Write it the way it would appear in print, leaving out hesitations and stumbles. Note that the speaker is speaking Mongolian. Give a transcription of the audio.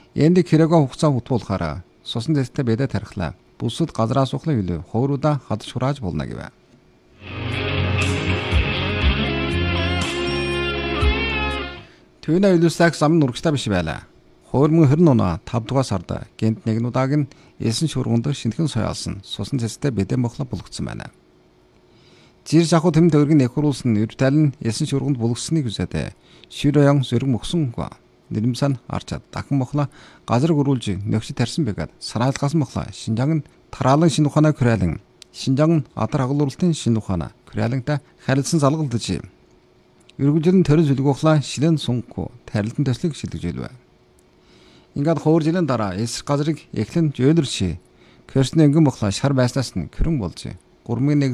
Энд хэрэгэн хугацаа хутгуулахаараа сусан дэстэй бэдэ тархлаа. Бүсэд газраас ухлын хөлөө хууруудаа хадж хурааж болно гэвэ. Төвнө илүүсэх зам нурагчтай биш байлаа. Хуурмын 20 оноо 5 дугаар сард гэнт нэгэн удааг нь эсэн шургуунд шинхэн соёолсон сусан дэстэй бэдэ мохло булгдсан байна. Жир жахуу тэмд өргөн нэхрүүлсэн эрдэл нь эсэн шургуунд булгсныг үзээд ширөөян зэрэг мөхсөнгөө. Нэрмсэн арчаад дахин мохло газар гөрүүлж нөхчд тарьсан байгаад санаалгаас мохло Шинжаан тараалан шинэ ухаанаа күрэлэн Шинжаан адар хагалуулалтын шинэ ухаанаа күрэлэнтэй харилцсан залгалдаж эргүүлжин төрөл зүлг ухлаа шилэн сунхгүй тарилтан төслөг шилдэжэлвэ. Ингээд хоор жилийн дараа эсрэг газрыг эхлэн жөөлөрч Кэрсний өнгөн мохлоо шар байснаас нь кэрэн болж 3-1